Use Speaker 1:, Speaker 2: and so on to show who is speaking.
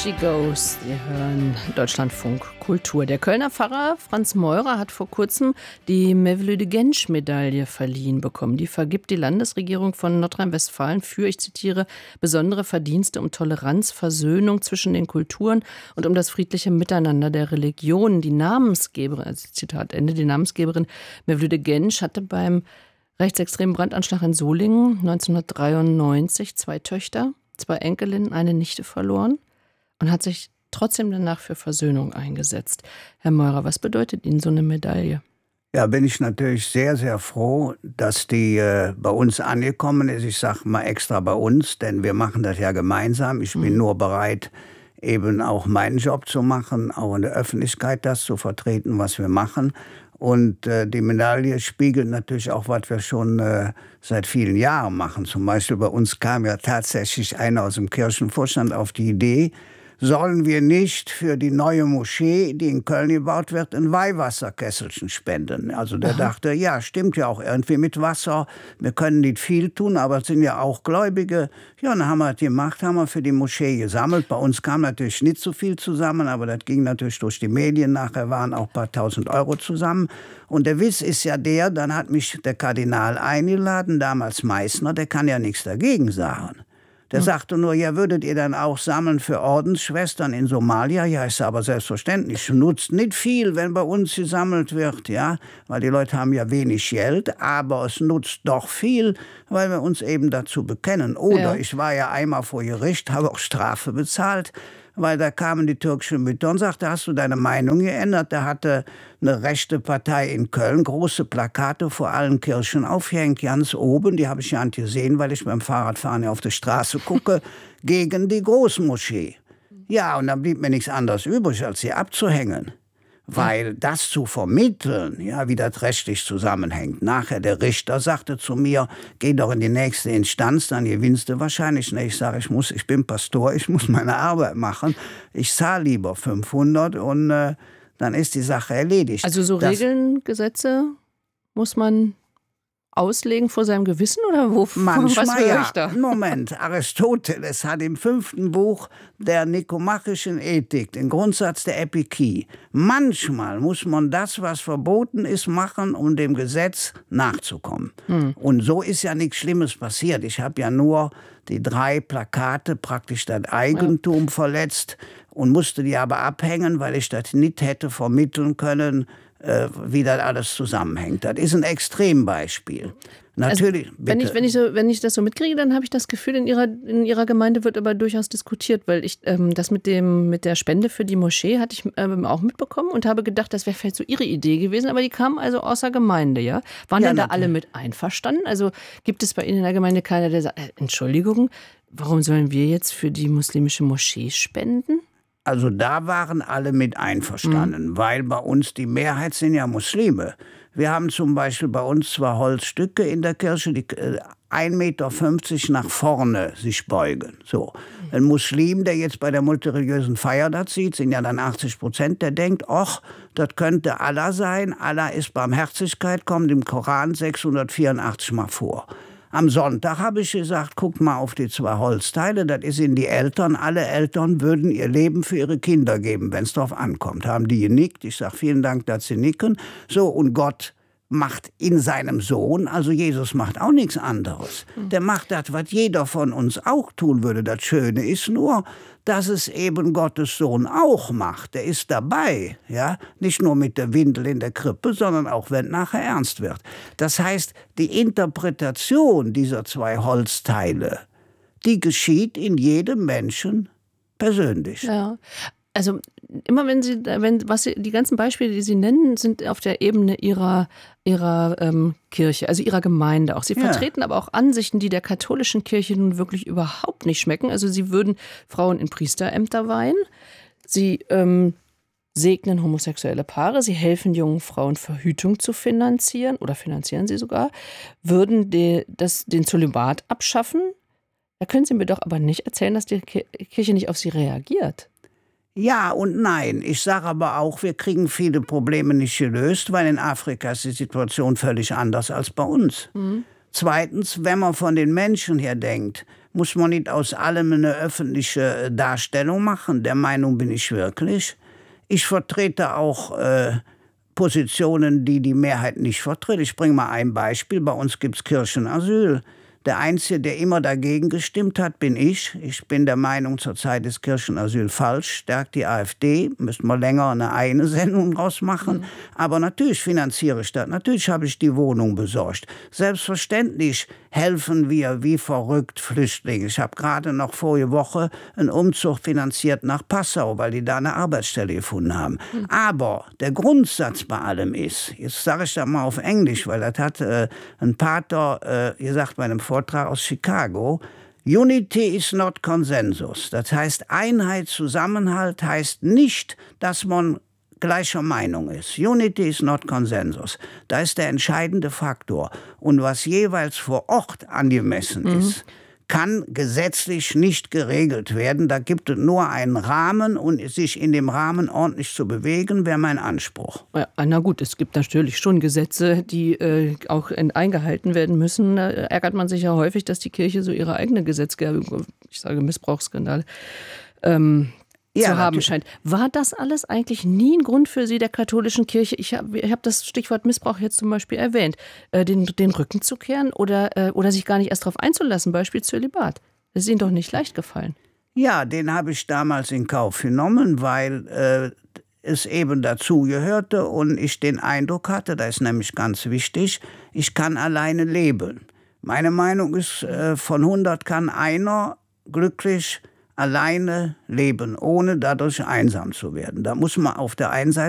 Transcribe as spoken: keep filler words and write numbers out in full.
Speaker 1: She Goes. Wir hören Deutschlandfunk Kultur. Der Kölner Pfarrer Franz Meurer hat vor kurzem die Mevlüt-Genç-Medaille verliehen bekommen. Die vergibt die Landesregierung von Nordrhein-Westfalen für, ich zitiere, besondere Verdienste um Toleranz, Versöhnung zwischen den Kulturen und um das friedliche Miteinander der Religionen. Die Namensgeberin, also Zitat Ende, die Namensgeberin Mevlüt Genç hatte beim rechtsextremen Brandanschlag in Solingen neunzehnhundertdreiundneunzig zwei Töchter, zwei Enkelinnen, eine Nichte verloren und hat sich trotzdem danach für Versöhnung eingesetzt. Herr Meurer, was bedeutet Ihnen so eine Medaille?
Speaker 2: Ja, bin ich natürlich sehr, sehr froh, dass die äh, bei uns angekommen ist. Ich sage mal extra bei uns, denn wir machen das ja gemeinsam. Ich bin mhm. nur bereit, eben auch meinen Job zu machen, auch in der Öffentlichkeit das zu vertreten, was wir machen. Und äh, die Medaille spiegelt natürlich auch, was wir schon äh, seit vielen Jahren machen. Zum Beispiel bei uns kam ja tatsächlich einer aus dem Kirchenvorstand auf die Idee, sollen wir nicht für die neue Moschee, die in Köln gebaut wird, ein Weihwasserkesselchen spenden. Also der Aha. dachte, ja, stimmt ja auch irgendwie mit Wasser. Wir können nicht viel tun, aber es sind ja auch Gläubige. Ja, dann haben wir das gemacht, haben wir für die Moschee gesammelt. Bei uns kam natürlich nicht so viel zusammen, aber das ging natürlich durch die Medien. Nachher waren auch ein paar tausend Euro zusammen. Und der Witz ist ja der, dann hat mich der Kardinal eingeladen, damals Meißner, der kann ja nichts dagegen sagen. Der hm. sagte nur, ja, würdet ihr dann auch sammeln für Ordensschwestern in Somalia? Ja, ist aber selbstverständlich. Nutzt nicht viel, wenn bei uns gesammelt wird, ja, weil die Leute haben ja wenig Geld, aber es nutzt doch viel, weil wir uns eben dazu bekennen. Oder ja. ich war ja einmal vor Gericht, habe auch Strafe bezahlt, weil da kamen die türkischen Mütter und sagte, hast du deine Meinung geändert? Da hatte eine rechte Partei in Köln große Plakate vor allen Kirchen aufgehängt, ganz oben, die habe ich ja nicht gesehen, weil ich beim Fahrradfahren auf die Straße gucke, gegen die Großmoschee. Ja, und dann blieb mir nichts anderes übrig, als sie abzuhängen. Weil das zu vermitteln, ja, wie das rechtlich zusammenhängt. Nachher der Richter sagte zu mir, geh doch in die nächste Instanz, dann gewinnst du wahrscheinlich nicht. Ich sage, ich muss, ich bin Pastor, ich muss meine Arbeit machen. Ich zahle lieber fünfhundert und äh, dann ist die Sache erledigt.
Speaker 1: Also so das, Regeln, Gesetze muss man auslegen vor seinem Gewissen oder wo?
Speaker 2: Manchmal
Speaker 1: was für
Speaker 2: ja.
Speaker 1: Richter?
Speaker 2: Moment, Aristoteles hat im fünften Buch der nikomachischen Ethik, den Grundsatz der Epikie. Manchmal muss man das, was verboten ist, machen, um dem Gesetz nachzukommen. Hm. Und so ist ja nichts Schlimmes passiert. Ich habe ja nur die drei Plakate, praktisch das Eigentum ja. verletzt und musste die aber abhängen, weil ich das nicht hätte vermitteln können, wie das alles zusammenhängt. Das ist ein Extrembeispiel. Natürlich.
Speaker 1: Also, wenn, ich, wenn, ich so, wenn ich das so mitkriege, dann habe ich das Gefühl, in ihrer, in ihrer Gemeinde wird aber durchaus diskutiert, weil ich ähm, das mit, dem, mit der Spende für die Moschee hatte ich ähm, auch mitbekommen und habe gedacht, das wäre vielleicht so ihre Idee gewesen, aber die kam also außer Gemeinde, ja? Waren ja, denn da natürlich alle mit einverstanden? Also gibt es bei Ihnen in der Gemeinde keiner, der sagt, äh, Entschuldigung, warum sollen wir jetzt für die muslimische Moschee spenden?
Speaker 2: Also da waren alle mit einverstanden, mhm. weil bei uns die Mehrheit sind ja Muslime. Wir haben zum Beispiel bei uns zwei Holzstücke in der Kirche, die äh, ein Meter fünfzig nach vorne sich beugen. So. Ein Muslim, der jetzt bei der multireligiösen Feier das sieht, sind ja dann achtzig Prozent, der denkt, ach, das könnte Allah sein. Allah ist Barmherzigkeit, kommt im Koran sechshundertvierundachtzig Mal vor. Am Sonntag habe ich gesagt, guckt mal auf die zwei Holzteile, das ist in die Eltern. Alle Eltern würden ihr Leben für ihre Kinder geben, wenn es darauf ankommt. Haben die genickt, ich sage vielen Dank, dass sie nicken. So, und Gott macht in seinem Sohn, also Jesus macht auch nichts anderes. Der macht das, was jeder von uns auch tun würde. Das Schöne ist nur, dass es eben Gottes Sohn auch macht. Der ist dabei, ja, nicht nur mit der Windel in der Krippe, sondern auch, wenn nachher ernst wird. Das heißt, die Interpretation dieser zwei Holzteile, die geschieht in jedem Menschen persönlich.
Speaker 1: Ja. Also immer wenn Sie, wenn was Sie, die ganzen Beispiele, die Sie nennen, sind auf der Ebene Ihrer, ihrer ähm, Kirche, also Ihrer Gemeinde auch. Sie ja. vertreten aber auch Ansichten, die der katholischen Kirche nun wirklich überhaupt nicht schmecken. Also Sie würden Frauen in Priesterämter weihen, Sie ähm, segnen homosexuelle Paare, Sie helfen jungen Frauen, Verhütung zu finanzieren oder finanzieren sie sogar, würden die, das, den Zölibat abschaffen. Da können Sie mir doch aber nicht erzählen, dass die Kirche nicht auf Sie reagiert.
Speaker 2: Ja und nein. Ich sage aber auch, wir kriegen viele Probleme nicht gelöst, weil in Afrika ist die Situation völlig anders als bei uns. Mhm. Zweitens, wenn man von den Menschen her denkt, muss man nicht aus allem eine öffentliche Darstellung machen. Der Meinung bin ich wirklich. Ich vertrete auch äh, Positionen, die die Mehrheit nicht vertritt. Ich bringe mal ein Beispiel. Bei uns gibt es Kirchenasyl. Der Einzige, der immer dagegen gestimmt hat, bin ich. Ich bin der Meinung, zurzeit ist Kirchenasyl falsch, stärkt die AfD. Müssen wir länger eine eigene Sendung draus machen. Mhm. Aber natürlich finanziere ich das. Natürlich habe ich die Wohnung besorgt. Selbstverständlich helfen wir wie verrückt Flüchtlingen. Ich habe gerade noch vorige Woche einen Umzug finanziert nach Passau, weil die da eine Arbeitsstelle gefunden haben. Mhm. Aber der Grundsatz bei allem ist, jetzt sage ich das mal auf Englisch, weil das hat äh, ein Pater äh, gesagt bei einem Vortrag aus Chicago. Unity is not consensus. Das heißt, Einheit, Zusammenhalt heißt nicht, dass man gleicher Meinung ist. Unity is not consensus. Da ist der entscheidende Faktor. Und was jeweils vor Ort angemessen mhm. ist, kann gesetzlich nicht geregelt werden. Da gibt es nur einen Rahmen und sich in dem Rahmen ordentlich zu bewegen, wäre mein Anspruch.
Speaker 1: Ja, na gut, es gibt natürlich schon Gesetze, die äh, auch eingehalten werden müssen. Da ärgert man sich ja häufig, dass die Kirche so ihre eigene Gesetzgebung, ich sage Missbrauchsskandale, ähm, ja, zu haben scheint. War das alles eigentlich nie ein Grund für Sie der katholischen Kirche? Ich habe ich hab das Stichwort Missbrauch jetzt zum Beispiel erwähnt. Äh, den, den Rücken zu kehren oder, äh, oder sich gar nicht erst darauf einzulassen, Beispiel Zölibat. Das ist Ihnen doch nicht leicht gefallen.
Speaker 2: Ja, den habe ich damals in Kauf genommen, weil äh, es eben dazu gehörte und ich den Eindruck hatte, das ist nämlich ganz wichtig, ich kann alleine leben. Meine Meinung ist, äh, von hundert kann einer glücklich alleine leben, ohne dadurch einsam zu werden. Da muss man auf der einen Seite